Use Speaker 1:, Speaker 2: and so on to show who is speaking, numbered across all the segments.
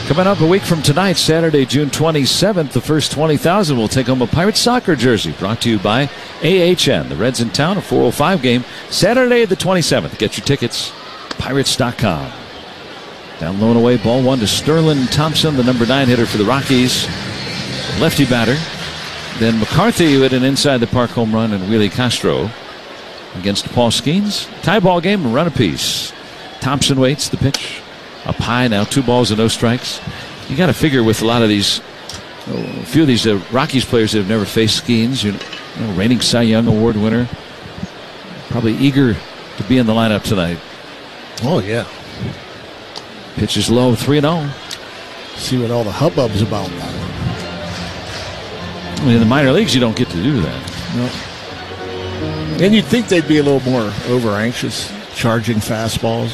Speaker 1: Coming up a week from tonight, Saturday, June 27th, the first 20,000 will take home a Pirates soccer jersey. Brought to you by AHN. The Reds in town, a 4:05 game, Saturday the 27th. Get your tickets, Pirates.com. Down low and away, ball one to Sterling Thompson, the number 9 hitter for the Rockies. Lefty batter. Then McCarthy with an inside the park home run, and Willie Castro against Paul Skeens. Tie ball game, a run apiece. Thompson waits the pitch. Up high now, 2 balls and no strikes. You got to figure with a lot of these, a few of these Rockies players that have never faced Skeens, reigning Cy Young Award winner, probably eager to be in the lineup tonight.
Speaker 2: Oh, yeah.
Speaker 1: Pitch is low, 3-0.
Speaker 2: See what all the hubbub's about.
Speaker 1: I mean, in the minor leagues, you don't get to do that.
Speaker 2: No. And you'd think they'd be a little more over-anxious, charging fastballs.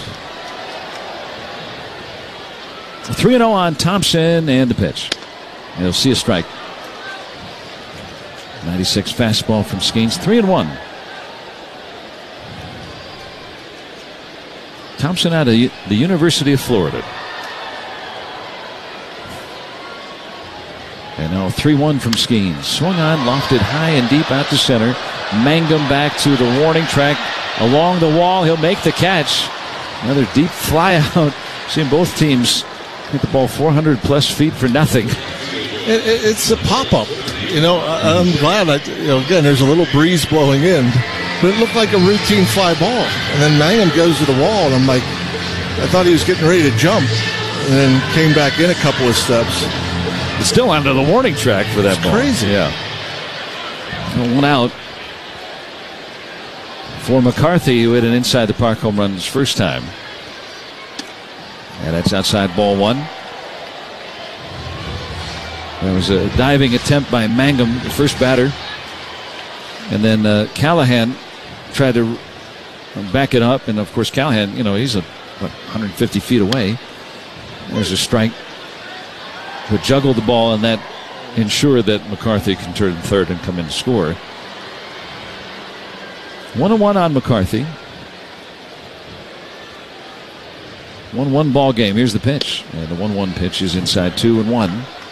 Speaker 1: 3-0 on Thompson, and the pitch. You'll see a strike. 96 fastball from Skeens, 3-1. Thompson out of the University of Florida. And now 3-1 from Skeens. Swung on, lofted high and deep out to center. Mangum back to the warning track. Along the wall, he'll make the catch. Another deep fly out. Seeing both teams hit the ball 400 plus feet for nothing.
Speaker 2: It's a pop-up. I'm glad again, there's a little breeze blowing in, but it looked like a routine fly ball. And then Mangum goes to the wall, and I'm like, I thought he was getting ready to jump, and then came back in a couple of steps.
Speaker 1: It's still under the warning track for that ball.
Speaker 2: Crazy.
Speaker 1: Yeah. 1 out for McCarthy, who hit an inside the park home run his first time. And that's outside ball 1. There was a diving attempt by Mangum, the first batter. And then Callahan tried to back it up. And, of course, Callahan, he's 150 feet away. There's a strike. But juggled the ball, and that ensured that McCarthy can turn third and come in to score. 1-1 on McCarthy. 1-1 ball game. Here's the pitch. And the 1-1 pitch is inside 2-1.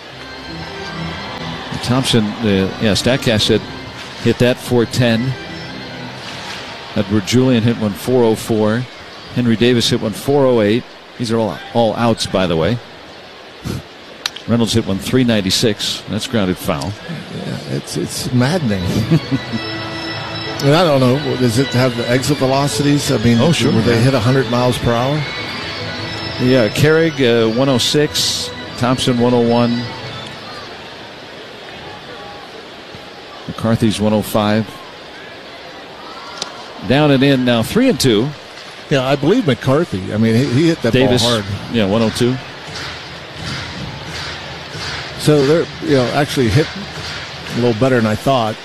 Speaker 1: Thompson, StatCast said hit that 410. Edward Julian hit one 404. Henry Davis hit one 408. These are all outs, by the way. Reynolds hit one 396. That's grounded foul.
Speaker 2: Yeah, it's maddening. And I don't know. Does it have the exit velocities? I mean,
Speaker 1: sure.
Speaker 2: Where they hit 100 miles per hour?
Speaker 1: Yeah, Carrig 106, Thompson 101, McCarthy's 105. Down and in now, 3-2.
Speaker 2: Yeah, I believe McCarthy. I mean, he hit that
Speaker 1: Davis,
Speaker 2: ball hard.
Speaker 1: Yeah, 102.
Speaker 2: So they're actually hit a little better than I thought.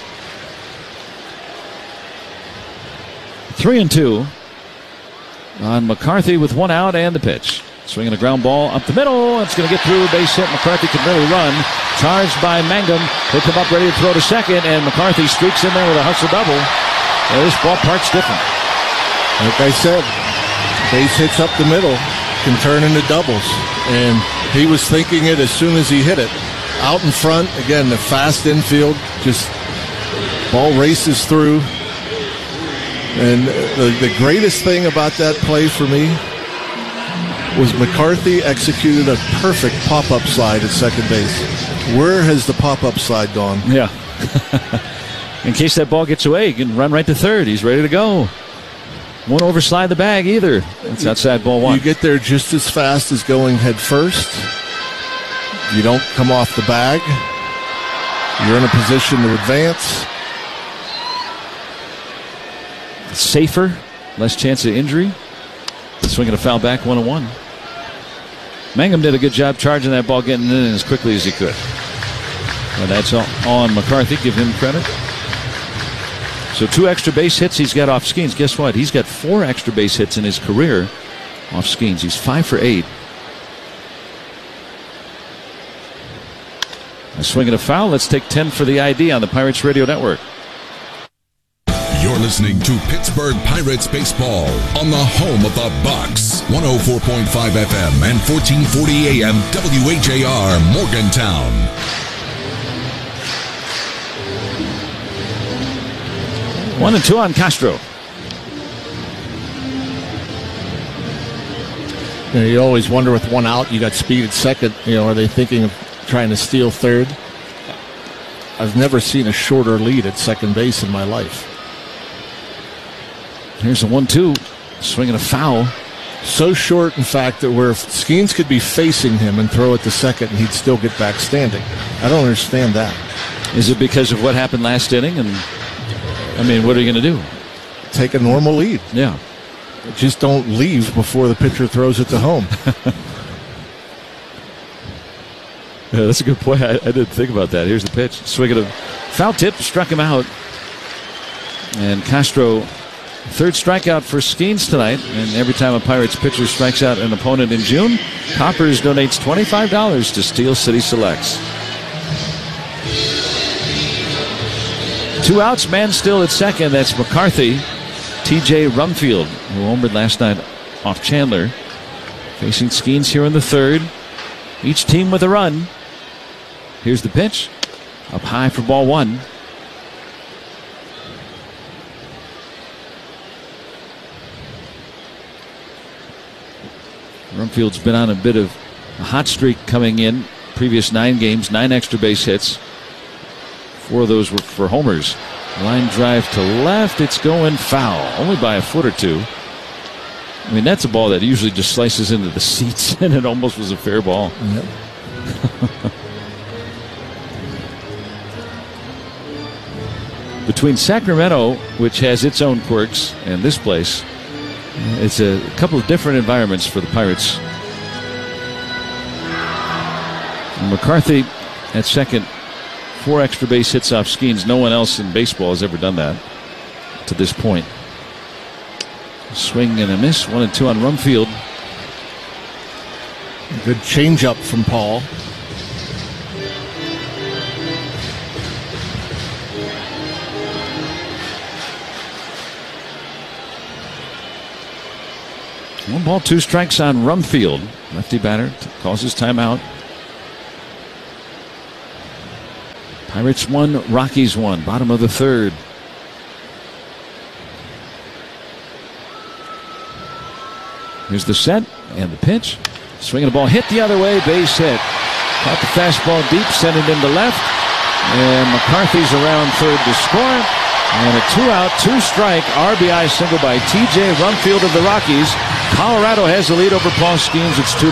Speaker 1: 3-2 on McCarthy with 1 out and the pitch. Swinging a ground ball up the middle. It's going to get through. Base hit. McCarthy can really run. Charged by Mangum. He'll come up ready to throw to second, and McCarthy streaks in there with a hustle double. Yeah, this ballpark's different.
Speaker 2: Like I said, base hits up the middle can turn into doubles. And he was thinking it as soon as he hit it. Out in front, again, the fast infield, just ball races through. And the greatest thing about that play for me was McCarthy executed a perfect pop-up slide at second base. Where has the pop-up slide gone?
Speaker 1: Yeah. In case that ball gets away, he can run right to third. He's ready to go. Won't overslide the bag either. It's outside ball 1.
Speaker 2: You get there just as fast as going head first. You don't come off the bag. You're in a position to advance.
Speaker 1: Safer, less chance of injury. Swinging a foul back, 1-1. Mangum did a good job charging that ball, getting in as quickly as he could. Well, that's on McCarthy. Give him credit. So 2 extra base hits he's got off Skeens. Guess what? He's got 4 extra base hits in his career off Skeens. He's 5 for 8. A swing and a foul. Let's take 10 for the ID on the Pirates Radio Network.
Speaker 3: You're listening to Pittsburgh Pirates baseball on the home of the Bucks. 104.5 FM and 1440 AM WHAR Morgantown.
Speaker 1: One and two on Castro.
Speaker 2: You always wonder with one out, you got speed at second. Are they thinking of trying to steal third? I've never seen a shorter lead at second base in my life.
Speaker 1: Here's a 1-2. Swinging a foul.
Speaker 2: So short, in fact, that where Skeens could be facing him and throw it to second and he'd still get back standing. I don't understand that.
Speaker 1: Is it because of what happened last inning? And what are you going to do?
Speaker 2: Take a normal lead.
Speaker 1: Yeah.
Speaker 2: Just don't leave before the pitcher throws it to home.
Speaker 1: Yeah, that's a good point. I didn't think about that. Here's the pitch. Swinging a foul tip, struck him out. And Castro, third strikeout for Skeens tonight. And every time a Pirates pitcher strikes out an opponent in June, Coppers donates $25 to Steel City Selects. 2 outs, man still at second. That's McCarthy. TJ Rumfield, who homered last night off Chandler, facing Skeens here in the third. Each team with a run. Here's the pitch. Up high for ball one. Rumfield's been on a bit of a hot streak coming in. Previous 9 games, 9 extra base hits. 4 of those were for homers. Line drive to left. It's going foul. Only by a foot or two. That's a ball that usually just slices into the seats, and it almost was a fair ball.
Speaker 2: Yep.
Speaker 1: Between Sacramento, which has its own quirks, and this place, it's a couple of different environments for the Pirates. And McCarthy at second, 4 extra base hits off Skeens. No one else in baseball has ever done that to this point. Swing and a miss. 1-2 on Rumfield.
Speaker 2: Good changeup from Paul.
Speaker 1: One ball, 2 strikes on Rumfield. Lefty batter calls his timeout. Pirates 1, Rockies 1. Bottom of the third. Here's the set and the pitch. Swinging the ball, hit the other way, base hit. Caught the fastball deep, sent it into left. And McCarthy's around third to score. And a 2-out, 2-strike RBI single by TJ Rumfield of the Rockies. Colorado has the lead over Paul Skeens. It's 2-1.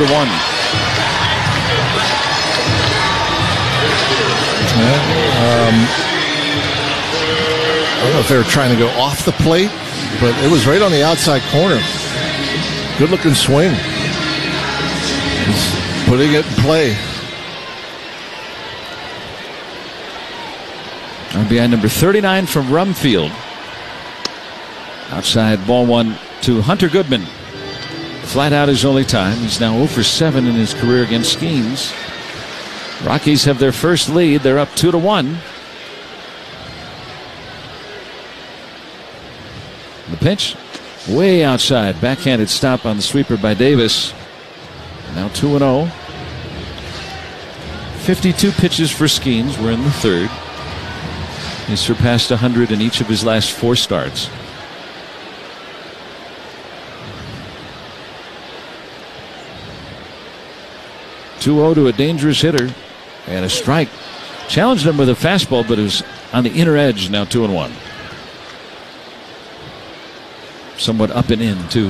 Speaker 2: I don't know if they were trying to go off the plate, but it was right on the outside corner. Good looking swing. He's putting it in play.
Speaker 1: RBI number 39 from Rumfield. Outside ball 1 to Hunter Goodman. Flat out his only time. He's now 0 for 7 in his career against Skeens. Rockies have their first lead. They're up 2-1. The pitch way outside. Backhanded stop on the sweeper by Davis. Now 2-0. 52 pitches for Skeens. We're in the third. He's surpassed 100 in each of his last 4 starts. (2-0) to a dangerous hitter. And a strike. Challenged him with a fastball, but it was on the inner edge. Now 2-1. Somewhat up and in, too.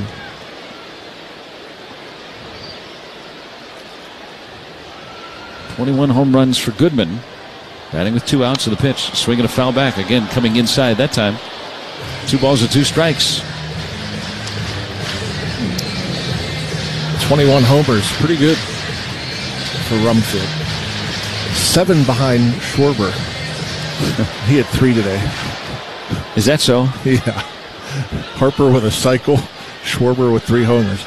Speaker 1: (21 home runs for Goodman. Batting with 2 outs of the pitch. Swinging a foul back. Again, coming inside that time. 2 balls and 2 strikes.
Speaker 2: 21 homers. Pretty good for Rumfield. 7 behind Schwarber. He had 3 today.
Speaker 1: Is that so?
Speaker 2: Yeah. Harper with a cycle. Schwarber with 3 homers.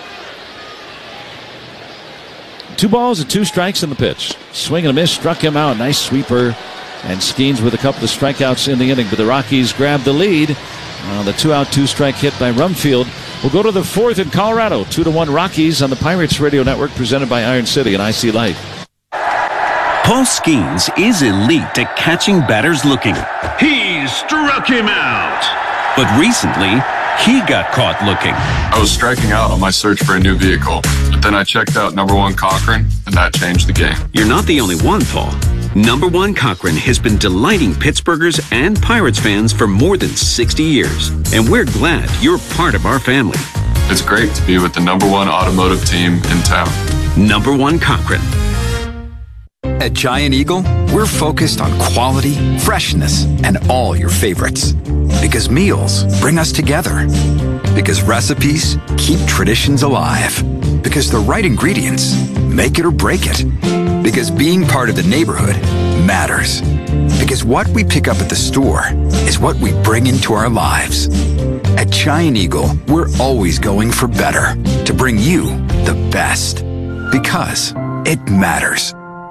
Speaker 1: 2 balls and 2 strikes in the pitch. Swing and a miss, struck him out. Nice sweeper. And Skeens with a couple of strikeouts in the inning. But the Rockies grab the lead The 2-out, 2-strike hit by Rumfield. We'll go to the fourth in Colorado. 2-1 Rockies on the Pirates Radio Network, presented by Iron City and IC Life.
Speaker 4: Paul Skeens is elite at catching batters looking.
Speaker 5: He struck him out.
Speaker 4: But recently, he got caught looking.
Speaker 6: I was striking out on my search for a new vehicle, but then I checked out number 1 Cochran, and that changed the game.
Speaker 4: You're not the only one, Paul. Number 1 Cochran has been delighting Pittsburghers and Pirates fans for more than 60 years, and we're glad you're part of our family.
Speaker 6: It's great to be with the number 1 automotive team in town.
Speaker 4: Number 1 Cochran.
Speaker 7: At Giant Eagle, we're focused on quality, freshness, and all your favorites. Because meals bring us together. Because recipes keep traditions alive. Because the right ingredients make it or break it. Because being part of the neighborhood matters. Because what we pick up at the store is what we bring into our lives. At Giant Eagle, we're always going for better. To bring you the best. Because it matters.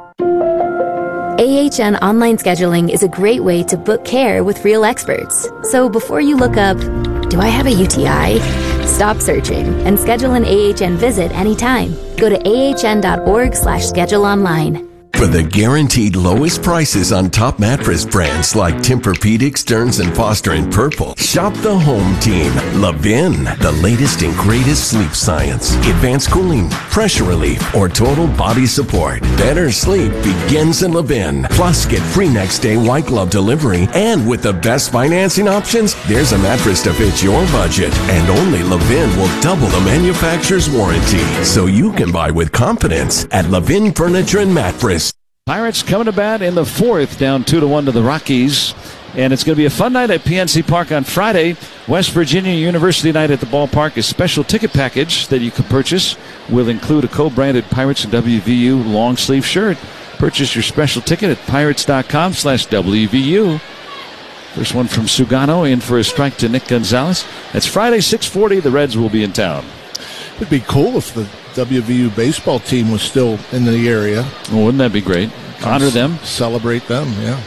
Speaker 8: AHN online scheduling is a great way to book care with real experts. So before you look up, do I have a UTI? Stop searching and schedule an AHN visit anytime. Go to ahn.org/schedule online.
Speaker 9: For the guaranteed lowest prices on top mattress brands like Tempur-Pedic, Stearns & Foster, and Purple, shop the home team. Levin, the latest and greatest sleep science. Advanced cooling, pressure relief, or total body support. Better sleep begins in Levin. Plus, get free next day white glove delivery. And with the best financing options, there's a mattress to fit your budget. And only Levin will double the manufacturer's warranty. So you can buy with confidence at Levin Furniture and Mattress.
Speaker 1: Pirates coming to bat in the fourth, down 2-1 to the Rockies. And it's going to be a fun night at PNC Park on Friday. West Virginia University night at the ballpark. A special ticket package that you can purchase will include a co-branded Pirates and WVU long sleeve shirt. Purchase your special ticket at pirates.com/WVU. First one from Sugano, in for a strike to Nick Gonzalez. That's Friday, 6:40. The Reds will be in town.
Speaker 2: It'd be cool if the WVU baseball team was still in the area.
Speaker 1: Well, wouldn't that be great? Honor them.
Speaker 2: Celebrate them, yeah.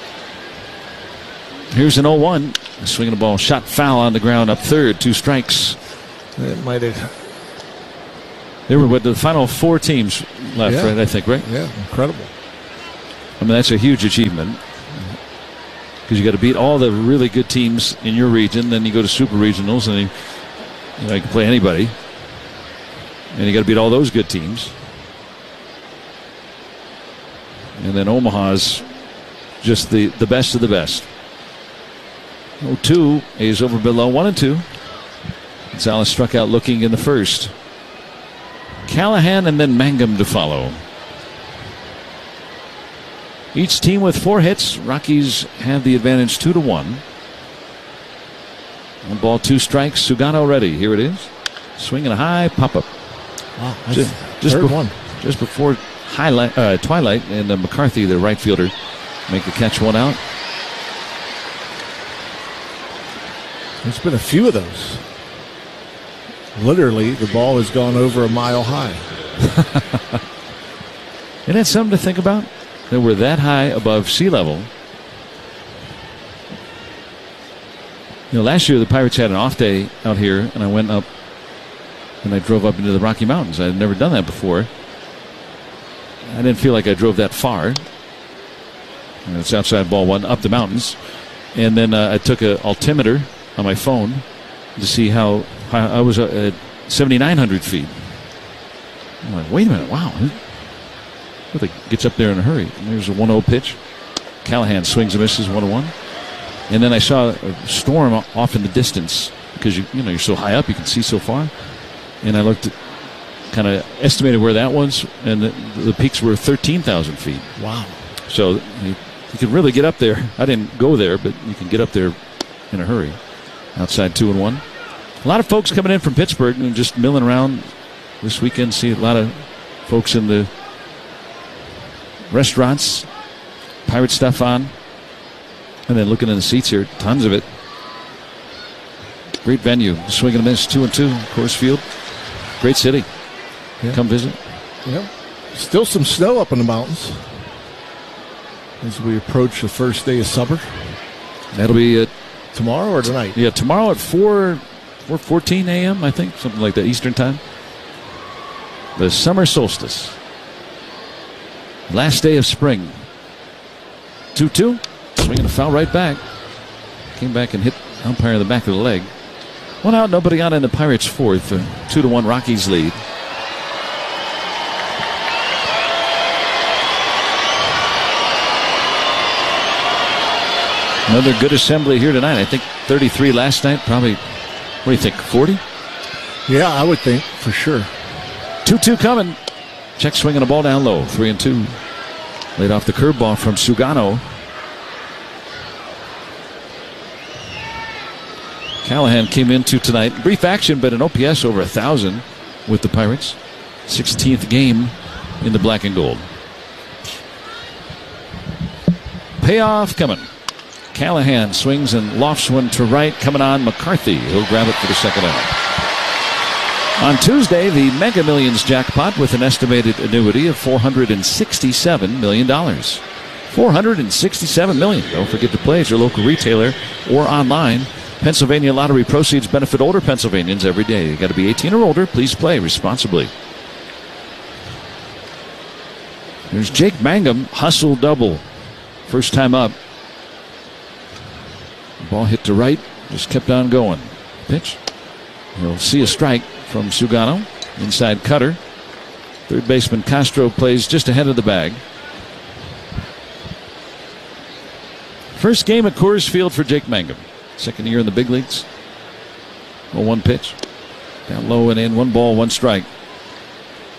Speaker 1: Here's an 0-1. Swinging the ball, shot foul on the ground, up third, 2 strikes.
Speaker 2: It might have.
Speaker 1: They were with the final 4 teams left,
Speaker 2: Yeah.
Speaker 1: right? I think, right?
Speaker 2: Yeah, incredible.
Speaker 1: I mean, that's a huge achievement because you got to beat all the really good teams in your region. Then you go to super regionals, and you can play anybody. And you got to beat all those good teams. And then Omaha's just the best of the best. 0-2 is over below 1-2. Gonzalez struck out looking in the first. Callahan and then Mangum to follow. Each team with 4 hits. Rockies have the advantage 2-1. 1 ball, 2 strikes. Sugano ready. Here it is. Swinging a high pop-up.
Speaker 2: Wow,
Speaker 1: just before twilight, and McCarthy, the right fielder, make the catch, 1 out.
Speaker 2: There's been a few of those. Literally, the ball has gone over a mile high.
Speaker 1: Isn't that something to think about? That we're that high above sea level. Last year the Pirates had an off day out here, and I went up and I drove up into the Rocky Mountains. I had never done that before. I didn't feel like I drove that far. And it's outside ball 1 up the mountains. And then I took an altimeter on my phone to see how I was at 7,900 feet. I'm like, wait a minute, wow. It gets up there in a hurry. And there's a 1-0 pitch. Callahan swings and misses, 1-1. And then I saw a storm off in the distance because you're so high up, you can see so far. And I looked at, kind of estimated where that was, and the peaks were 13,000 feet.
Speaker 2: Wow.
Speaker 1: So you can really get up there. I didn't go there, but you can get up there in a hurry. Outside 2-1. A lot of folks coming in from Pittsburgh and just milling around this weekend. See a lot of folks in the restaurants, Pirate stuff on. And then looking in the seats here, tons of it. Great venue. Swing and a miss, 2-2, Coors Field. Great city. Yeah. Come visit.
Speaker 2: Yep. Still some snow up in the mountains as we approach the first day of summer.
Speaker 1: That'll be
Speaker 2: Tomorrow or tonight?
Speaker 1: Yeah, tomorrow at 4:14 a.m., I think, something like that, Eastern time. The summer solstice. Last day of spring. 2-2. Swinging a foul right back. Came back and hit umpire in the back of the leg. 1 out, nobody on in the Pirates' fourth. 2-1 Rockies lead. Another good assembly here tonight. I think 33 last night. Probably, what do you think, 40?
Speaker 2: Yeah, I would think, for sure.
Speaker 1: 2-2 coming. Check swinging a ball down low. 3-2. Laid off the curveball from Sugano. Callahan came into tonight. Brief action, but an OPS over 1,000 with the Pirates. 16th game in the black and gold. Payoff coming. Callahan swings and lofts one to right. Coming on McCarthy. He'll grab it for the second out. On Tuesday, the Mega Millions jackpot with an estimated annuity of $467 million. $467 million. Don't forget to play at your local retailer or online. Pennsylvania Lottery proceeds benefit older Pennsylvanians every day. You got to be 18 or older. Please play responsibly. There's Jake Mangum. Hustle double. First time up. Ball hit to right. Just kept on going. Pitch. You'll see a strike from Sugano. Inside cutter. Third baseman Castro plays just ahead of the bag. First game at Coors Field for Jake Mangum. Second year in the big leagues. 0-1 pitch. Down low and in. 1 ball, 1 strike.